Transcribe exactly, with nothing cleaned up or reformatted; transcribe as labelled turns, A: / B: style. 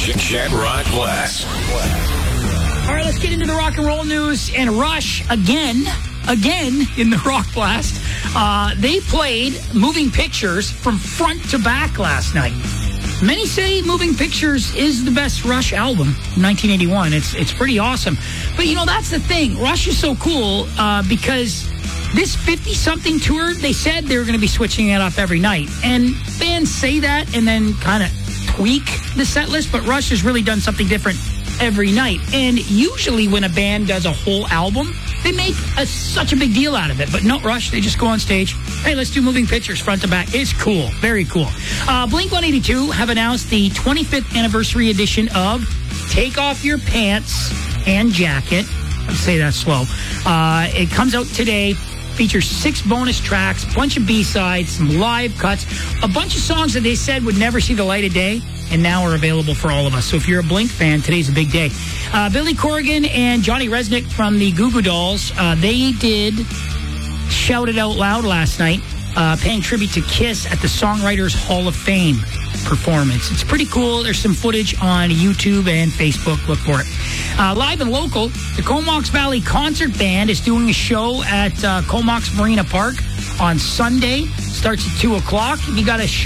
A: Chet Rock Blast.
B: All right, let's get into the rock and roll news. And Rush, again, again, in the Rock Blast, uh, they played Moving Pictures from front to back last night. Many say Moving Pictures is the best Rush album, nineteen eighty-one. It's it's pretty awesome. But, you know, that's the thing. Rush is so cool uh, because this fifty-something tour, they said they were going to be switching it up every night. And fans say that and then kind of tweak the set list, but Rush has really done something different every night. And usually when a band does a whole album, they make a, such a big deal out of it. But no, Rush, they just go on stage. Hey, let's do Moving Pictures front to back. It's cool. Very cool. Uh, Blink one eighty-two have announced the twenty-fifth anniversary edition of Take Off Your Pants and Jacket. I'll say that slow. Uh, it comes out today. Features six bonus tracks, bunch of B-sides, some live cuts, a bunch of songs that they said would never see the light of day, and now are available for all of us. So if you're a Blink fan, today's a big day. Uh, Billy Corgan and Johnny Resnick from the Goo Goo Dolls, uh, they did Shout It Out Loud last night, uh, paying tribute to Kiss at the Songwriters Hall of Fame performance. It's pretty cool. There's some footage on YouTube and Facebook. Look for it. Uh, live and local, the Comox Valley Concert Band is doing a show at uh, Comox Marina Park on Sunday. Starts at two o'clock. If you got a